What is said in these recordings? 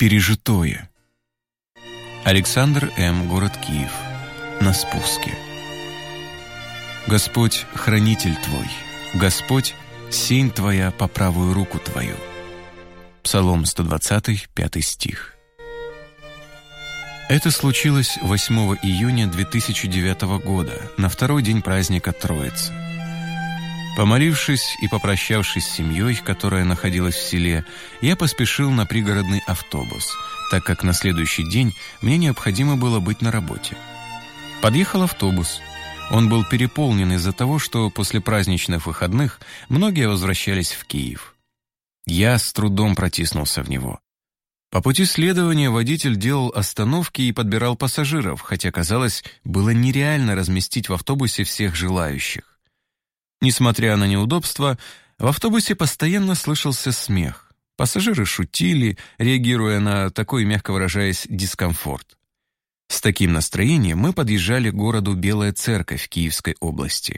Пережитое. Александр М., город Киев. На спуске. Господь, хранитель Твой, Господь, сень Твоя по правую руку Твою. Псалом 120, 5 стих. Это случилось 8 июня 2009 года, на второй день праздника Троицы. Помолившись и попрощавшись с семьей, которая находилась в селе, я поспешил на пригородный автобус, так как на следующий день мне необходимо было быть на работе. Подъехал автобус. Он был переполнен из-за того, что после праздничных выходных многие возвращались в Киев. Я с трудом протиснулся в него. По пути следования водитель делал остановки и подбирал пассажиров, хотя, казалось, было нереально разместить в автобусе всех желающих. Несмотря на неудобства, в автобусе постоянно слышался смех. Пассажиры шутили, реагируя на такой, мягко выражаясь, дискомфорт. С таким настроением мы подъезжали к городу Белая Церковь Киевской области.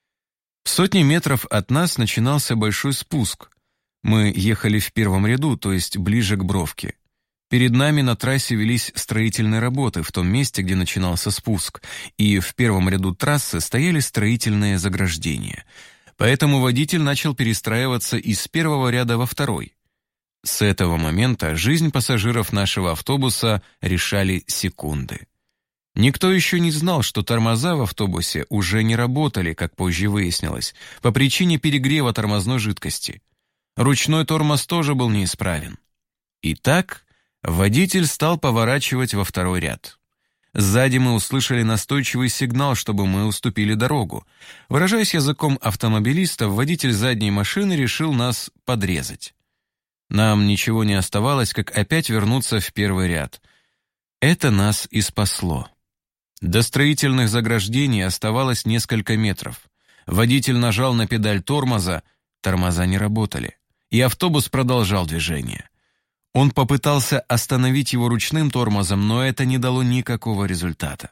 В сотне метров от нас начинался большой спуск. Мы ехали в первом ряду, то есть ближе к бровке. Перед нами на трассе велись строительные работы в том месте, где начинался спуск, и в первом ряду трассы стояли строительные заграждения. Поэтому водитель начал перестраиваться из первого ряда во второй. С этого момента жизнь пассажиров нашего автобуса решали секунды. Никто еще не знал, что тормоза в автобусе уже не работали, как позже выяснилось, по причине перегрева тормозной жидкости. Ручной тормоз тоже был неисправен. Итак, водитель стал поворачивать во второй ряд. Сзади мы услышали настойчивый сигнал, чтобы мы уступили дорогу. Выражаясь языком автомобилистов, водитель задней машины решил нас подрезать. Нам ничего не оставалось, как опять вернуться в первый ряд. Это нас и спасло. До строительных заграждений оставалось несколько метров. Водитель нажал на педаль тормоза не работали, и автобус продолжал движение. Он попытался остановить его ручным тормозом, но это не дало никакого результата.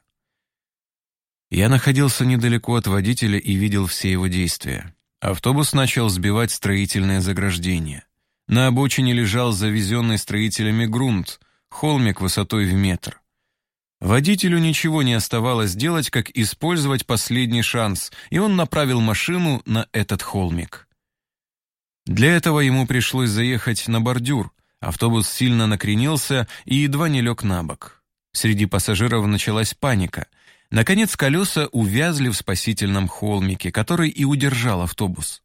Я находился недалеко от водителя и видел все его действия. Автобус начал сбивать строительные заграждения. На обочине лежал завезенный строителями грунт, холмик высотой в метр. Водителю ничего не оставалось делать, как использовать последний шанс, и он направил машину на этот холмик. Для этого ему пришлось заехать на бордюр. Автобус сильно накренился и едва не лег на бок. Среди пассажиров началась паника. Наконец колеса увязли в спасительном холмике, который и удержал автобус.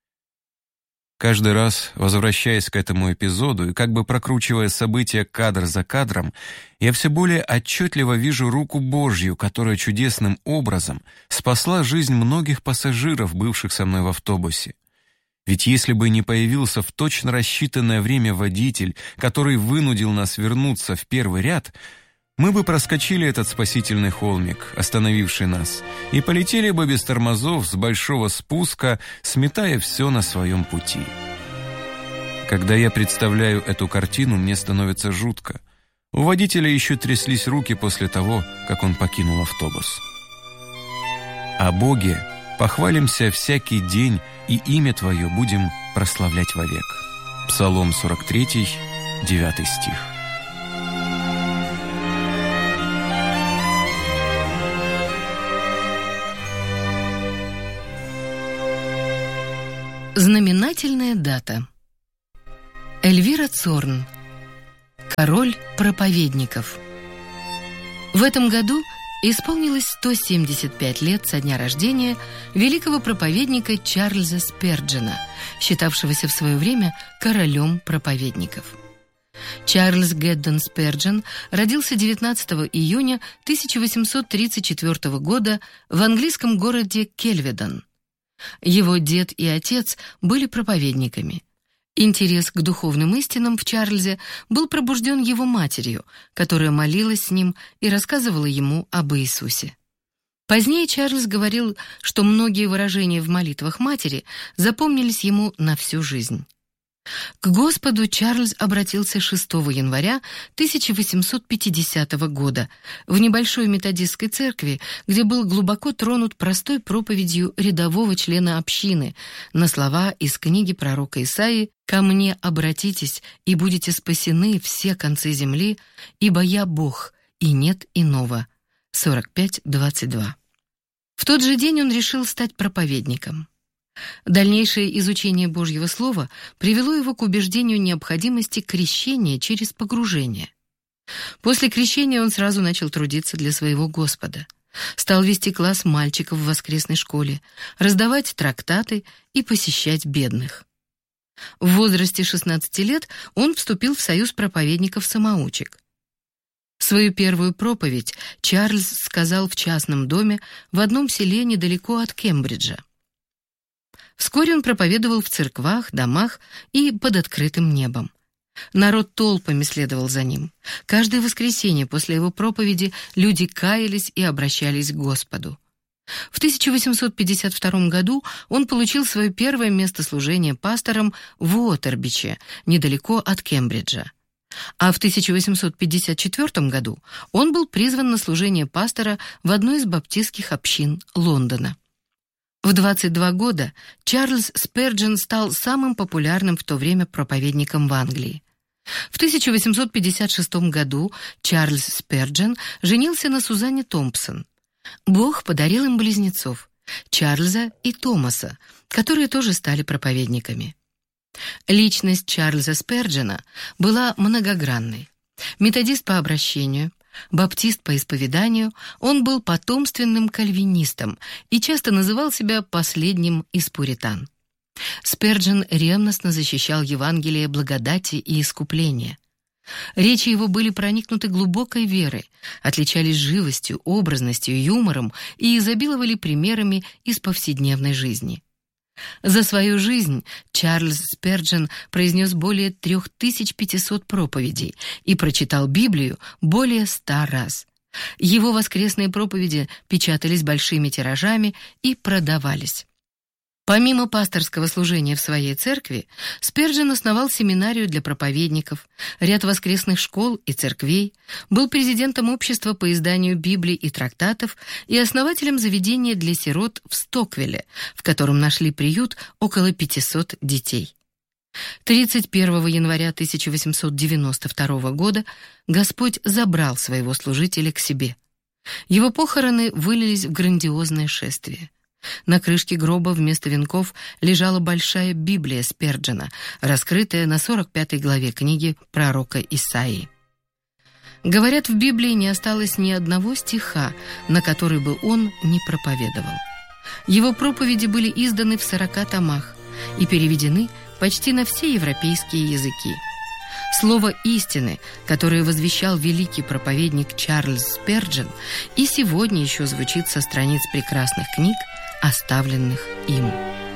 Каждый раз, возвращаясь к этому эпизоду и как бы прокручивая события кадр за кадром, я все более отчетливо вижу руку Божью, которая чудесным образом спасла жизнь многих пассажиров, бывших со мной в автобусе. Ведь если бы не появился в точно рассчитанное время водитель, который вынудил нас вернуться в первый ряд, мы бы проскочили этот спасительный холмик, остановивший нас, и полетели бы без тормозов с большого спуска, сметая все на своем пути. Когда я представляю эту картину, мне становится жутко. У водителя еще тряслись руки после того, как он покинул автобус. О Боге похвалимся всякий день, и имя Твое будем прославлять вовек. Псалом 43, 9 стих. Знаменательная дата. Эльвира Цорн. Король проповедников. В этом году исполнилось 175 лет со дня рождения великого проповедника Чарльза Сперджена, считавшегося в свое время королем проповедников. Чарльз Гэддон Сперджен родился 19 июня 1834 года в английском городе Кельведон. Его дед и отец были проповедниками. Интерес к духовным истинам в Чарльзе был пробужден его матерью, которая молилась с ним и рассказывала ему об Иисусе. Позднее Чарльз говорил, что многие выражения в молитвах матери запомнились ему на всю жизнь. К Господу Чарльз обратился 6 января 1850 года в небольшой методистской церкви, где был глубоко тронут простой проповедью рядового члена общины на слова из книги пророка Исаии «Ко мне обратитесь, и будете спасены все концы земли, ибо я Бог, и нет иного». 45:22. В тот же день он решил стать проповедником. Дальнейшее изучение Божьего Слова привело его к убеждению необходимости крещения через погружение. После крещения он сразу начал трудиться для своего Господа. Стал вести класс мальчиков в воскресной школе, раздавать трактаты и посещать бедных. В возрасте 16 лет он вступил в союз проповедников-самоучек. Свою первую проповедь Чарльз сказал в частном доме в одном селе недалеко от Кембриджа. Вскоре он проповедовал в церквах, домах и под открытым небом. Народ толпами следовал за ним. Каждое воскресенье после его проповеди люди каялись и обращались к Господу. В 1852 году он получил свое первое место служения пастором в Уотербиче, недалеко от Кембриджа. А в 1854 году он был призван на служение пастора в одной из баптистских общин Лондона. В 22 года Чарльз Спurgeon стал самым популярным в то время проповедником в Англии. В 1856 году Чарльз Спurgeon женился на Сузанне Томпсон. Бог подарил им близнецов, Чарльза и Томаса, которые тоже стали проповедниками. Личность Чарльза Спurgeon была многогранной. Методист по обращению, баптист по исповеданию, он был потомственным кальвинистом и часто называл себя последним из пуритан. Спurgeon ревностно защищал Евангелие благодати и искупления. Речи его были проникнуты глубокой верой, отличались живостью, образностью, юмором и изобиловали примерами из повседневной жизни. За свою жизнь Чарльз Спurgeon произнес более 3500 проповедей и прочитал Библию более 100 раз. Его воскресные проповеди печатались большими тиражами и продавались. Помимо пасторского служения в своей церкви, Спurgeon основал семинарию для проповедников, ряд воскресных школ и церквей, был президентом общества по изданию Библий и трактатов и основателем заведения для сирот в Стоквилле, в котором нашли приют около 500 детей. 31 января 1892 года Господь забрал своего служителя к себе. Его похороны вылились в грандиозное шествие. На крышке гроба вместо венков лежала большая Библия Спurgeon, раскрытая на 45 главе книги пророка Исаии. Говорят, в Библии не осталось ни одного стиха, на который бы он не проповедовал. Его проповеди были изданы в 40 томах и переведены почти на все европейские языки. Слово истины, которое возвещал великий проповедник Чарльз Спurgeon, и сегодня еще звучит со страниц прекрасных книг, оставленных им.